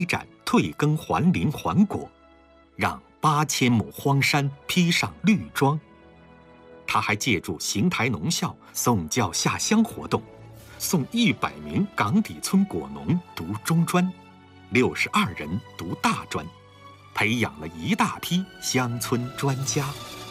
展退耕还林还国，让8000亩荒山披上绿装。他还借助邢台农校送教下乡活动，送100名岗底村果农读中专，62人读大专，培养了一大批乡村专家。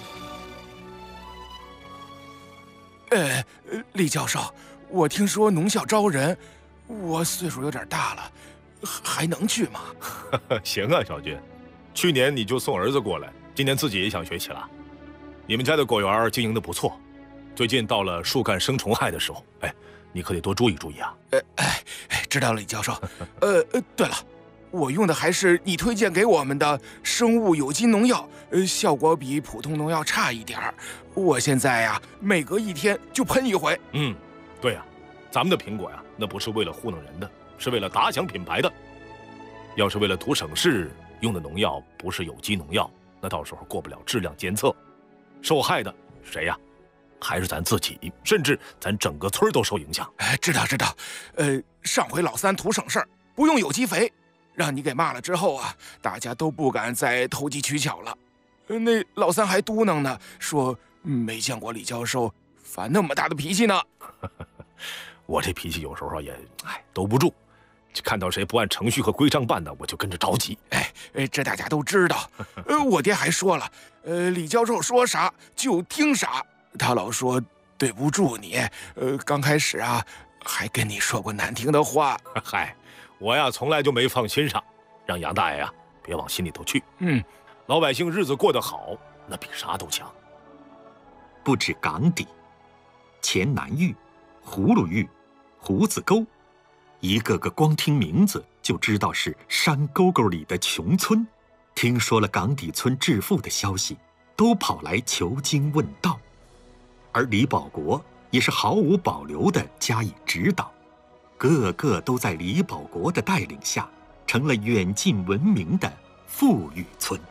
李教授，我听说农校招人，我岁数有点大了，还能去吗？ 行啊，小军，去年你就送儿子过来，今年自己也想学起了。你们家的果园经营的不错，最近到了树干生虫害的时候，你可得多注意注意啊。 知道了，李教授。对了，我用的还是你推荐给我们的生物有机农药，效果比普通农药差一点儿。我现在呀，每隔1天就喷1回。 对呀，咱们的苹果呀，那不是为了糊弄人的，是为了打响品牌的。要是为了图省事，用的农药不是有机农药，那到时候过不了质量监测，受害的谁呀？还是咱自己，甚至咱整个村都受影响。 知道。上回老三图省事儿，不用有机肥，让你给骂了之后啊，大家都不敢再投机取巧了。那老三还嘟囔呢，说没见过李教授发那么大的脾气呢。 我这脾气有时候也兜不住，看到谁不按程序和规章办的，我就跟着着急。 这大家都知道。我爹还说了，李教授说啥就听啥。他老说对不住你，刚开始啊还跟你说过难听的话。 我呀从来就没放心上，让杨大爷呀别往心里头去。老百姓日子过得好，那比啥都强。 不止岗底，钱南峪、葫芦峪、胡子沟，一个个光听名字就知道是山沟沟里的穷村。听说了岗底村致富的消息，都跑来求经问道。而李保国也是毫无保留地加以指导，个个都在李保国的带领下，成了远近闻名的富裕村。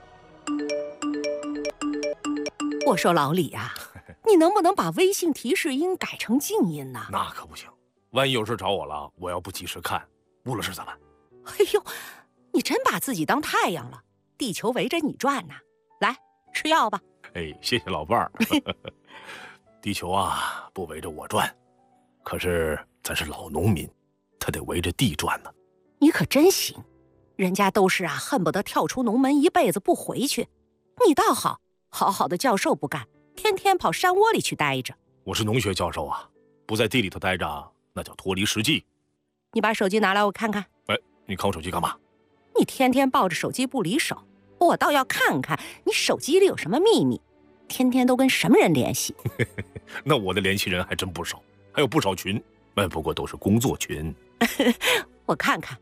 我说老李啊，你能不能把微信提示音改成静音呢？ 那可不行，万一有事找我了，我要不及时看，误了事咋办？ 哎呦，你真把自己当太阳了，地球围着你转呢。来，吃药吧。 谢谢老伴儿。地球啊，不围着我转，可是咱是老农民，他得围着地转呢。 你可真行，人家都是恨不得跳出农门一辈子不回去，你倒好，好好的教授不干，天天跑山窝里去待着。 我是农学教授啊，不在地里头待着，那叫脱离实际。 你把手机拿来我看看。 你看我手机干嘛？ 你天天抱着手机不离手，我倒要看看你手机里有什么秘密，天天都跟什么人联系？ 那我的联系人还真不少，还有不少群，不过都是工作群。 我看看。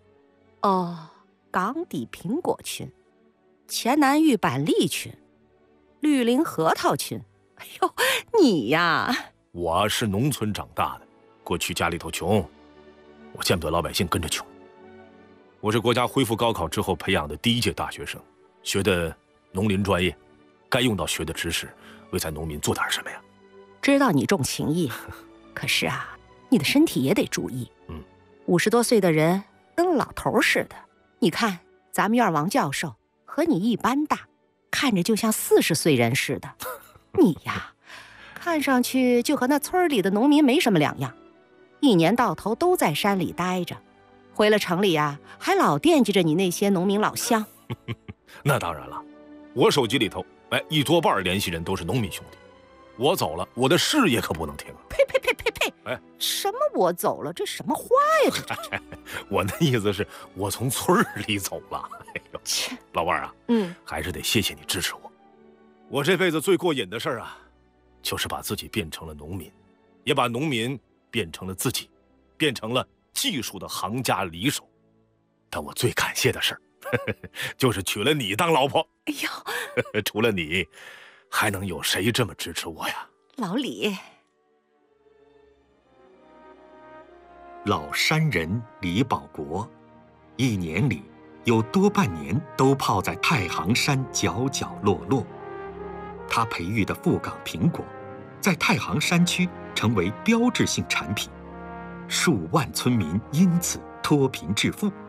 岗底苹果群，钱南峪板栗群，绿林核桃群。哎呦，你呀！ 我是农村长大的，过去家里头穷，我见不得老百姓跟着穷。我是国家恢复高考之后培养的第1届大学生，学的农林专业，该用到学的知识，为咱农民做点什么呀？ 知道你重情义，可是啊，你的身体也得注意。50多岁的人跟老头似的，你看咱们院王教授和你一般大，看着就像40岁人似的。你呀，看上去就和那村里的农民没什么两样，一年到头都在山里待着，回了城里啊，还老惦记着你那些农民老乡。 那当然了，我手机里头1多半联系人都是农民兄弟。我走了，我的事业可不能停啊！ 呸！什么我走了？这什么话呀？这我那意思是我从村里走了。切，老伴儿啊，还是得谢谢你支持我。我这辈子最过瘾的事儿啊，就是把自己变成了农民，也把农民变成了自己，变成了技术的行家里手。但我最感谢的事儿，就是娶了你当老婆。 哎呦， 除了你，还能有谁这么支持我呀？ 老李。 老山人李保国，一年里有多半年都泡在太行山角角落落。他培育的富岗苹果，在太行山区成为标志性产品，数万村民因此脱贫致富。